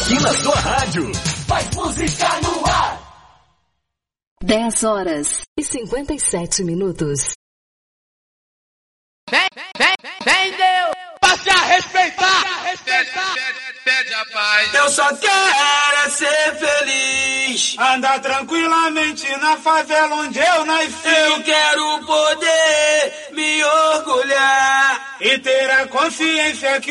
aqui na sua rádio. Faz música no ar. 10h57. Vem, Deus! Passe a respeitar! Pede a paz. Eu só quero ser feliz. Andar tranquilamente na favela onde eu nasci. Eu quero poder me orgulhar e ter a consciência que